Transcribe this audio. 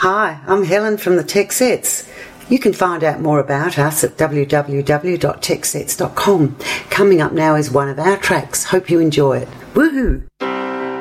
Hi, I'm Helen from the Tech Sets. You can find out more about us at www.techsets.com. Coming up now is one of our tracks. Hope you enjoy it. Woohoo!